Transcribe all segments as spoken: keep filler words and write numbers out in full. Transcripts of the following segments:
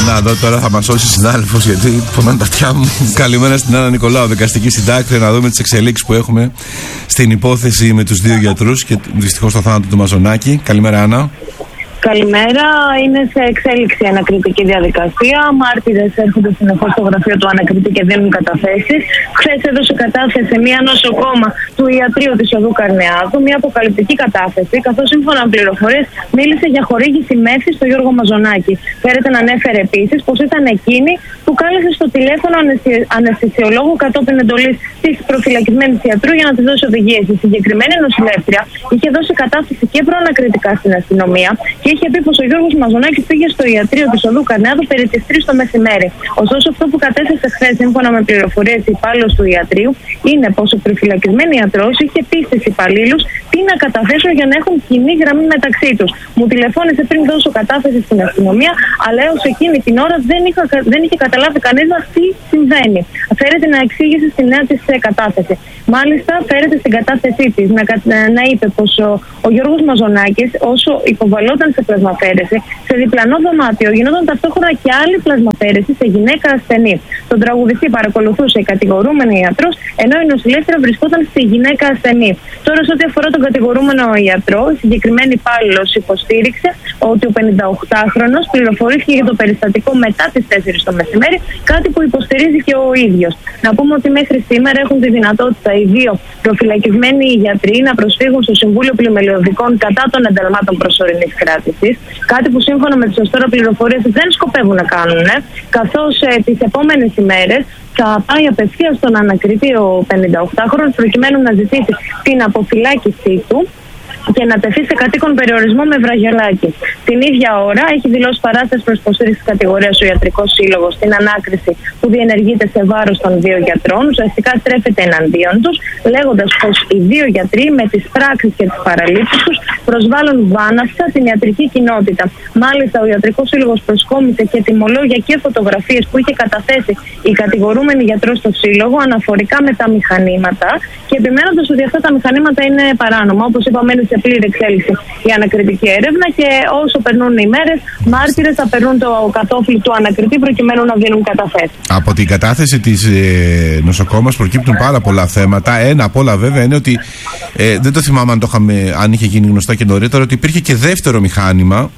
Να δω τώρα, θα μας σώσει συνάδελφος, γιατί πονάνε τα αυτιά μου. Καλημέρα στην Άννα Νικολάου, δικαστική συντάκτρια, να δούμε τις εξελίξεις που έχουμε στην υπόθεση με τους δύο γιατρούς και δυστυχώς το θάνατο του Μαζονάκη. Καλημέρα, Άννα. Καλημέρα. Είναι σε εξέλιξη η ανακριτική διαδικασία. Μάρτυρες έρχονται συνεχώς στο γραφείο του ανακριτή και δίνουν καταθέσεις. Χθες έδωσε κατάθεση μια νοσοκόμα του ιατρείου της οδού Καρνεάδου, μια αποκαλυπτική κατάθεση, καθώς σύμφωνα με πληροφορίες μίλησε για χορήγηση μέθης στο Γιώργο Μαζονάκη. Φέρεται να ανέφερε επίσης πως ήταν εκείνη που κάλεσε στο τηλέφωνο αναισθησιολόγου κατόπιν εντολής της προφυλακισμένης ιατρού για να της δώσει οδηγίες. Η συγκεκριμένη νοσηλεύτρια είχε δώσει κατάθεση και προανακριτικά στην αστυνομία και είχε πει πως ο Γιώργος Μαζονάκης πήγε στο ιατρείο της οδού Καρνεάδου περί τις τρεις το μεσημέρι. Ωστόσο, αυτό που κατέθεσε χθες, σύμφωνα με πληροφορίες υπάλληλος του ιατρείου, είναι πως ο προφυλακισμένος ιατρός είχε πει στους υπαλλήλους τι να καταθέσουν για να έχουν κοινή γραμμή μεταξύ τους. Μου τηλεφώνησε πριν δώσω κατάθεση στην αστυνομία, αλλά έως εκείνη την ώρα δεν, είχα, δεν είχε καταλάβει κανείς τι συμβαίνει. Φέρεται να εξήγησε στη νέα της κατάθεση. Μάλιστα, φέρεται στην κατάθεσή της να, να είπε πως ο, ο Γιώργος Μαζονάκης, όσο υποβαλόταν σε πλασμαφέρεση, σε διπλανό δωμάτιο γινόταν ταυτόχρονα και άλλη πλασμαφέρεση σε γυναίκα ασθενή. Τον τραγουδιστή παρακολουθούσε η κατηγορούμενη ιατρός, ενώ η νοσηλεύτρια βρισκόταν στη γυναίκα ασθενή. Τώρα, σε ό,τι αφορά τον κατηγορούμενο ιατρό, η συγκεκριμένη υπάλληλος υποστήριξε ότι ο πενηνταοκτάχρονος πληροφορήθηκε για το περιστατικό μετά τις τέσσερις το μεσημέρι, κάτι που υποστηρίζει και ο ίδιος. Να πούμε ότι μέχρι σήμερα έχουν τη δυνατότητα οι δύο προφυλακισμένοι γιατροί να προσφύγουν στο Συμβούλιο Πλημελιωδικών κατά των ενταλμάτων προσωρινής κράτησης, κάτι που σύμφωνα με τις ως τώρα πληροφορίες δεν σκοπεύουν να κάνουν, καθώς ε, τις επόμενες ημέρες θα πάει απευθείας στον ανακριτή ο πενηνταοκτάχρονος προκειμένου να ζητήσει την αποφυλάκησή του και να τεθεί σε κατοίκον περιορισμό με βραγελάκι. Την ίδια ώρα έχει δηλώσει παράσταση προς υποστήριξη της κατηγορίας ο Ιατρικός Σύλλογος στην ανάκριση που διενεργείται σε βάρος των δύο γιατρών. Ουσιαστικά στρέφεται εναντίον τους, λέγοντας πως οι δύο γιατροί με τις πράξεις και τις παραλήψεις τους προσβάλλουν βάναυστα την ιατρική κοινότητα. Μάλιστα, ο Ιατρικός Σύλλογος προσκόμισε και τιμολόγια και φωτογραφίες που είχε καταθέσει η κατηγορούμενη γιατρός στο Σύλλογο αναφορικά με τα μηχανήματα και επιμένοντας ότι αυτά τα μηχανήματα είναι παράνομα. Όπως είπαμε, είναι σε πλήρη εξέλιξη η ανακριτική έρευνα και όσο περνούν οι μέρες, μάρτυρες θα περνούν το κατόφλι του ανακριτή προκειμένου να δίνουν καταθέσεις. Από την κατάθεση της ε, νοσοκόμας προκύπτουν πάρα πολλά θέματα. Ένα απ' όλα βέβαια είναι ότι ε, δεν το θυμάμαι αν, το είχαμε, αν είχε γίνει γνωστά και νωρίτερα, ότι υπήρχε και δεύτερο μηχάνημα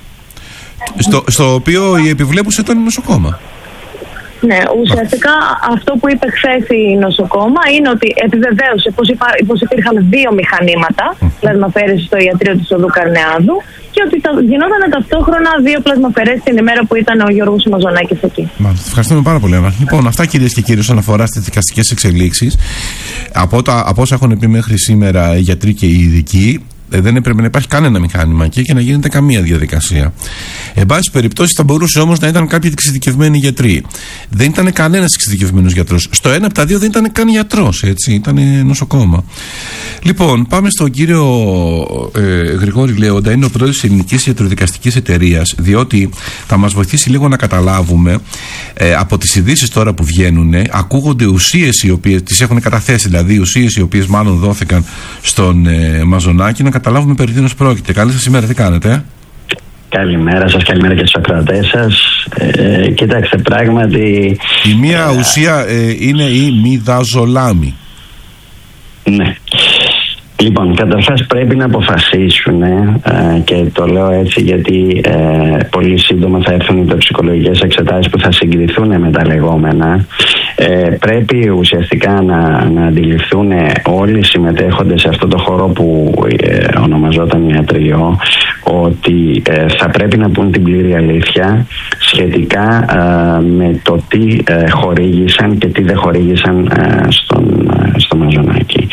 στο, στο οποίο η επιβλέπουσα ήταν η νοσοκόμα. Ναι, ουσιαστικά αυτό που είπε χθες η νοσοκόμα είναι ότι επιβεβαίωσε πως, υπά, πως υπήρχαν δύο μηχανήματα πλασμαφέρεσης στο ιατρείο της οδού Καρνεάδου και ότι τα, γινόταν ταυτόχρονα δύο πλασμαφέρεσεις την ημέρα που ήταν ο Γιώργος Μαζονάκης εκεί. Μάλιστα, ευχαριστούμε πάρα πολύ, Άννα. Λοιπόν, αυτά κυρίες και κύριοι όσον αφορά στις δικαστικές εξελίξεις. Από, τα, από όσα έχουν πει μέχρι σήμερα οι γιατροί και οι ειδικοί, δεν έπρεπε να υπάρχει κανένα μηχάνημα εκεί και να γίνεται καμία διαδικασία. Εν πάση περιπτώσει, θα μπορούσε όμως να ήταν κάποιοι εξειδικευμένοι γιατροί. Δεν ήταν κανένας εξειδικευμένος γιατρός. Στο ένα από τα δύο δεν ήταν καν γιατρός, έτσι, ήταν νοσοκόμα. Λοιπόν, πάμε στον κύριο ε, Γρηγόρη Λέοντα, είναι ο πρόεδρος της Ελληνικής Ιατροδικαστικής Εταιρείας, διότι θα μας βοηθήσει λίγο να καταλάβουμε ε, από τις ειδήσεις τώρα που βγαίνουν, ακούγονται ουσίες οι οποίες τις έχουν καταθέσει, δηλαδή ουσίες οι οποίες μάλλον δόθηκαν στον ε, Μαζονάκη, να καταλάβουμε περί τίνος πρόκειται. Καλή σας ημέρα, τι κάνετε? Ε? Καλημέρα σας, καλημέρα και στους ακροατές σας. Ε, κοιτάξτε, πράγματι... Η μία ε, ουσία ε, είναι η μιδαζολάμη. Ναι. Λοιπόν, καταρχάς πρέπει να αποφασίσουν ε, και το λέω έτσι γιατί ε, πολύ σύντομα θα έρθουν οι τοξικολογικές εξετάσεις που θα συγκριθούν με τα λεγόμενα. Ε, πρέπει ουσιαστικά να, να αντιληφθούν όλοι οι συμμετέχοντες σε αυτό το χώρο που ε, ονομαζόταν ιατρείο ότι ε, θα πρέπει να πούν την πλήρη αλήθεια σχετικά ε, με το τι ε, χορήγησαν και τι δεν χορήγησαν ε, στον, ε, στο Μαζονάκη.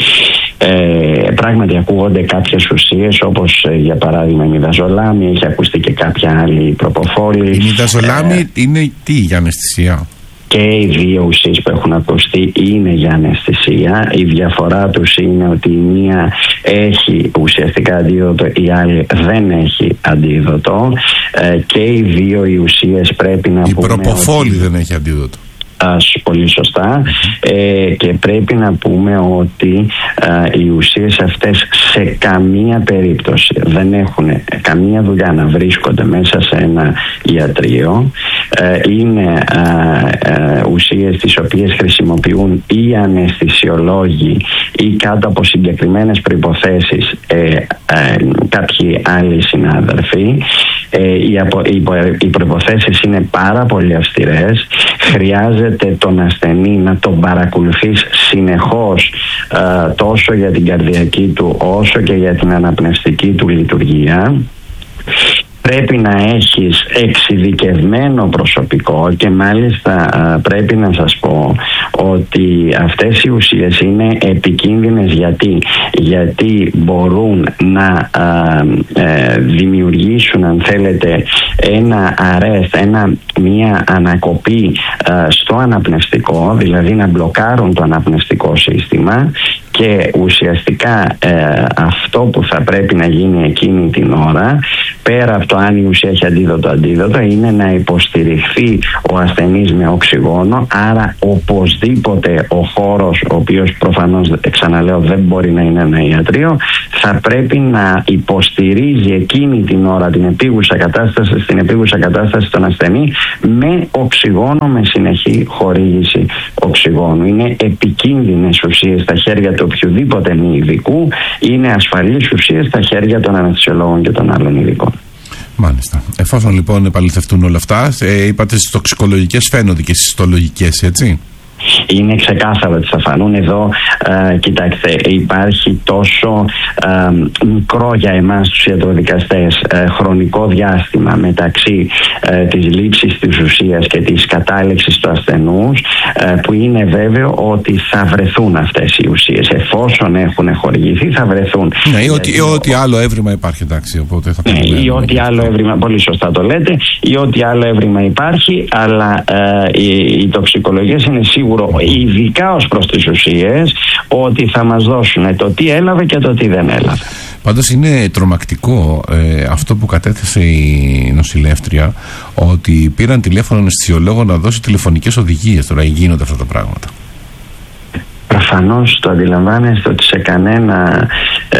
Ε, πράγματι ακούγονται κάποιες ουσίες όπως ε, για παράδειγμα η μιδαζολάμη, έχει ακουστεί και κάποια άλλη προποφόλη. Η μιδαζολάμη ε, είναι τι για αναισθησία? Και οι δύο ουσίες που έχουν ακουστεί είναι για αναισθησία. Η διαφορά τους είναι ότι η μία έχει ουσιαστικά αντίδοτο, η άλλη δεν έχει αντίδοτο ε, και οι δύο οι ουσίες πρέπει να η πούμε... Η προποφόλη ότι... δεν έχει αντίδοτο. Ας, πολύ σωστά. Ε, και πρέπει να πούμε ότι ε, οι ουσίες αυτές σε καμία περίπτωση δεν έχουν καμία δουλειά να βρίσκονται μέσα σε ένα ιατρείο ε, είναι ε, ε, ουσίες τις οποίες χρησιμοποιούν οι αναισθησιολόγοι ή κάτω από συγκεκριμένες προϋποθέσεις ε, ε, κάποιοι άλλοι συνάδελφοι. Ε, οι, απο, οι, οι προϋποθέσεις είναι πάρα πολύ αυστηρές. Χρειάζεται τον ασθενή να τον παρακολουθείς συνεχώς, ε, τόσο για την καρδιακή του όσο και για την αναπνευστική του λειτουργία. Πρέπει να έχεις εξειδικευμένο προσωπικό και μάλιστα πρέπει να σας πω ότι αυτές οι ουσίες είναι επικίνδυνες. Γιατί, γιατί μπορούν να α, ε, δημιουργήσουν, αν θέλετε, ένα αρέστ, ένα, μια ανακοπή α, στο αναπνευστικό, δηλαδή να μπλοκάρουν το αναπνευστικό σύστημα. Και ουσιαστικά ε, αυτό που θα πρέπει να γίνει εκείνη την ώρα, πέρα από το αν η ουσία έχει αντίδοτο αντίδοτο, είναι να υποστηριχθεί ο ασθενής με οξυγόνο. Άρα οπωσδήποτε ο χώρος, ο οποίος προφανώς, ξαναλέω, δεν μπορεί να είναι ένα ιατρείο, θα πρέπει να υποστηρίζει εκείνη την ώρα την επίγουσα κατάσταση, στην επίγουσα κατάσταση των ασθενή με οξυγόνο, με συνεχή χορήγηση οξυγόνου. Είναι επικίνδυνες ουσίες στα χέρια του οποιοδήποτε μη ειδικού, είναι ασφαλείς ουσίες στα χέρια των αναισθησιολόγων και των άλλων ειδικών. Μάλιστα. Εφόσον λοιπόν επαληθευτούν όλα αυτά, ε, είπατε στις τοξικολογικές φαίνονται και στις ιστολογικές, έτσι? Είναι ξεκάθαρο ότι θα φανούν εδώ. Ε, κοιτάξτε, υπάρχει τόσο ε, μικρό για εμάς τους ιατροδικαστές ε, χρονικό διάστημα μεταξύ ε, της λήψης της ουσίας και της κατάληξης του ασθενούς, ε, που είναι βέβαιο ότι θα βρεθούν αυτές οι ουσίες. Εφόσον έχουν χορηγηθεί, θα βρεθούν. Ναι, ή ότι, ο... ό,τι άλλο έβριμα υπάρχει, εντάξει, οπότε θα ναι, ή ό,τι άλλο έβριμα, πολύ σωστά το λέτε, ή ό,τι άλλο έβριμα υπάρχει, αλλά ε, οι, οι τοξικολογίες είναι σίγουρο, ειδικά ως προς τις ουσίες, ότι θα μας δώσουν το τι έλαβε και το τι δεν έλαβε. Πάντως είναι τρομακτικό ε, αυτό που κατέθεσε η νοσηλεύτρια, ότι πήραν τηλέφωνο αναισθησιολόγο να δώσει τηλεφωνικές οδηγίες. Τώρα γίνονται αυτά τα πράγματα. Προφανώς το αντιλαμβάνεστε ότι σε κανένα ε,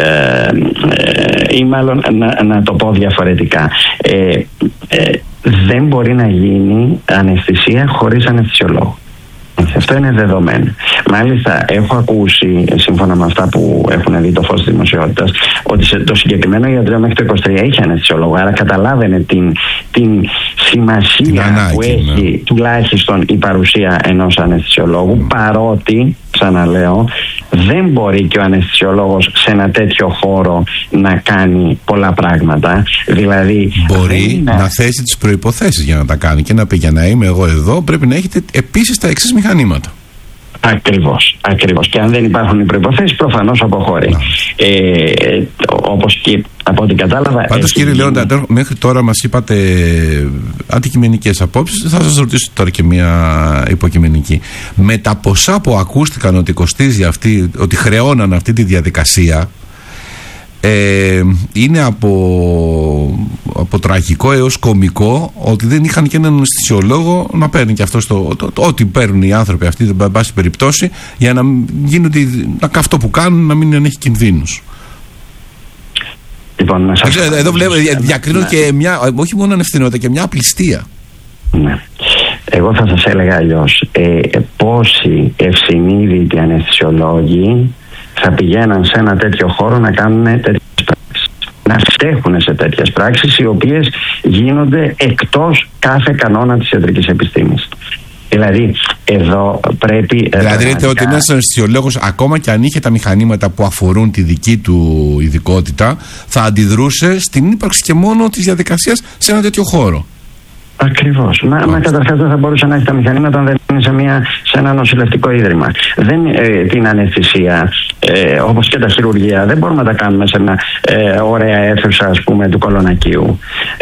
ε, ή μάλλον να, να το πω διαφορετικά, ε, ε, δεν μπορεί να γίνει αναισθησία χωρίς αναισθησιολόγο. Αυτό είναι δεδομένο. Μάλιστα, έχω ακούσει, σύμφωνα με αυτά που έχουν δει το φως της δημοσιότητας, ότι σε το συγκεκριμένο ιατρείο μέχρι το είκοσι τρία είχε αναισθησιολόγο. Άρα καταλάβαινε την, την σημασία την ανάγκη, που έχει, ναι, τουλάχιστον η παρουσία ενός αναισθησιολόγου, mm. παρότι, ξαναλέω, δεν μπορεί και ο αναισθησιολόγος σε ένα τέτοιο χώρο να κάνει πολλά πράγματα. Δηλαδή, μπορεί είναι... να θέσει τις προϋποθέσεις για να τα κάνει και να πει: για να είμαι εγώ εδώ, πρέπει να έχετε επίσης τα εξής μηχανήματα. Ακριβώς, ακριβώς. Και αν δεν υπάρχουν οι προϋποθέσεις, προφανώς αποχωρεί. Ε, όπως και από ό,τι κατάλαβα. Πάντως, κύριε Λέοντα, μέχρι τώρα μας είπατε αντικειμενικές απόψεις. Θα σας ρωτήσω τώρα και μια υποκειμενική. Με τα ποσά που ακούστηκαν ότι κοστίζει αυτή, ότι χρεώναν αυτή τη διαδικασία, Ε, είναι από, από τραγικό έως κωμικό ότι δεν είχαν και έναν αισθησιολόγο να παίρνει και αυτό το, το, το, ό,τι παίρνουν οι άνθρωποι αυτοί, δεν πάση περιπτώσει, για να γίνονται, να, αυτό που κάνουν να μην έχει κινδύνους. Λοιπόν, να σας... Εδώ, εδώ βλέπω, διακρίνω ναι. και μια, όχι μόνο ανευθυνότητα, και μια απληστία. Ναι. Εγώ θα σας έλεγα αλλιώς. Ε, πόσοι ευσυνείδητοι αναισθησιολόγοι θα πηγαίναν σε ένα τέτοιο χώρο να κάνουν τέτοιες πράξεις, να στέχουν σε τέτοιες πράξεις οι οποίες γίνονται εκτός κάθε κανόνα της ιατρικής επιστήμης. Δηλαδή, εδώ πρέπει... Δηλαδή, λέτε ότι ένας αναισθησιολόγος, ακόμα και αν είχε τα μηχανήματα που αφορούν τη δική του ειδικότητα, θα αντιδρούσε στην ύπαρξη και μόνο της διαδικασίας σε ένα τέτοιο χώρο. Ακριβώς. Μα, μα καταρχάς δεν θα μπορούσε να έχει τα μηχανήματα αν δεν είναι σε, μια, σε ένα νοσηλευτικό ίδρυμα. Δεν, ε, την αναισθησία, ε, όπως και τα χειρουργία, δεν μπορούμε να τα κάνουμε σε μια ε, ωραία αίθουσα, ας πούμε, του κολονακίου.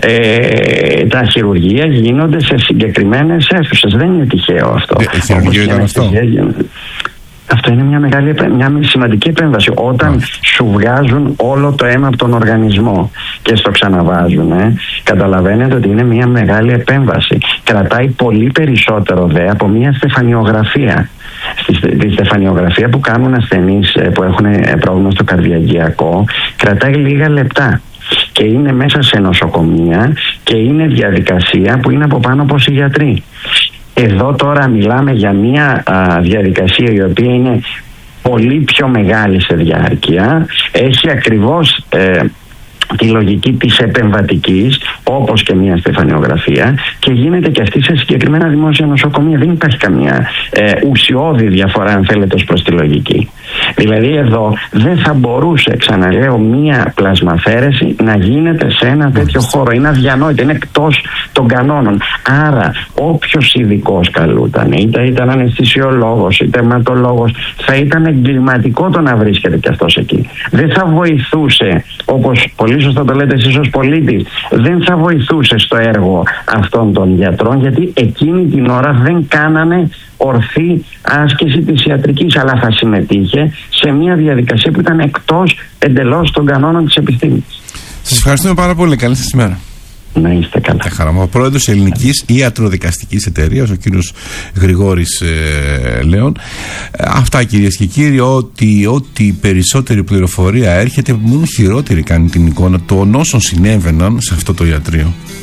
Ε, τα χειρουργία γίνονται σε συγκεκριμένες αίθουσες. Δεν είναι τυχαίο αυτό. Ε, χειρουργείο ήταν αυτό. Αυτό είναι μια μεγάλη, μια σημαντική επέμβαση. Όταν yeah. σου βγάζουν όλο το αίμα από τον οργανισμό και στο ξαναβάζουν, ε, καταλαβαίνετε ότι είναι μια μεγάλη επέμβαση. Κρατάει πολύ περισσότερο δε από μια στεφανιογραφία. Στη, τη στεφανιογραφία που κάνουν ασθενείς που έχουν πρόβλημα στο καρδιαγγειακό κρατάει λίγα λεπτά. και είναι μέσα σε νοσοκομεία και είναι διαδικασία που είναι από πάνω από οι γιατροί. Εδώ τώρα μιλάμε για μια α, διαδικασία η οποία είναι πολύ πιο μεγάλη σε διάρκεια, έχει ακριβώς ε, τη λογική της επεμβατικής, όπως και μια στεφανιογραφία, και γίνεται και αυτή σε συγκεκριμένα δημόσια νοσοκομεία. Δεν υπάρχει καμία ε, ουσιώδη διαφορά, αν θέλετε, ως προς τη λογική. Δηλαδή εδώ δεν θα μπορούσε, ξαναλέω, μία πλασμαφέρεση να γίνεται σε ένα τέτοιο χώρο. Είναι αδιανόητο, είναι εκτός των κανόνων. Άρα όποιος ειδικός καλούταν, είτε ήταν αναισθησιολόγος είτε αιματολόγος, θα ήταν εγκληματικό το να βρίσκεται και αυτός εκεί. Δεν θα βοηθούσε, όπως πολύ σωστά το λέτε εσείς ως πολίτης, δεν θα βοηθούσε στο έργο αυτών των γιατρών, γιατί εκείνη την ώρα δεν κάνανε ορθή άσκηση της ιατρικής, αλλά θα συμμετείχε σε μια διαδικασία που ήταν εκτός εντελώς των κανόνων της επιστήμης. Σας ευχαριστούμε πάρα πολύ. Καλή σας ημέρα. Να είστε καλά. Χαρά. Ο πρόεδρος Ελληνικής Ιατροδικαστικής Εταιρείας, ο κύριος Γρηγόρης ε, Λέων. Ε, αυτά, κυρίες και κύριοι, ότι, ότι περισσότερη πληροφορία έρχεται, μόνο χειρότερη κάνει την εικόνα των όσων συνέβαιναν σε αυτό το ιατρείο.